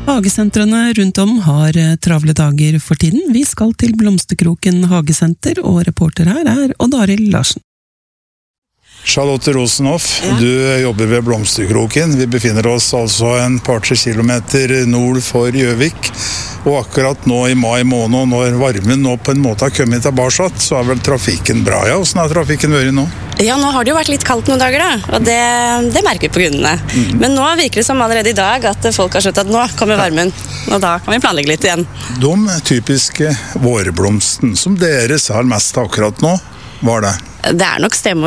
Hagesentrene rundt om har travle dager for tiden. Vi skal til Blomsterkroken hagesenter, og reporter her er Odd Arild Larsen. Charlotte Rosenhoff, Du jobber ved Blomsterkroken. Vi befinner oss altså en par-tre kilometer nord for Gjøvik. Og akkurat nå i mai måned, når varmen nå på en måte har kommet tilbake, så er vel trafikken bra. Ja, hvordan har trafikken vært nå? Ja, nå har det jo vært litt kaldt noen dager da, og det merker vi på kundene. Men nå virker det som allerede i dag at folk har skjønt at nå kommer varmen, og da kan vi planlegge litt igjen. De typiske vårblomsten som dere ser mest akkurat nå, hva er det? Det er nok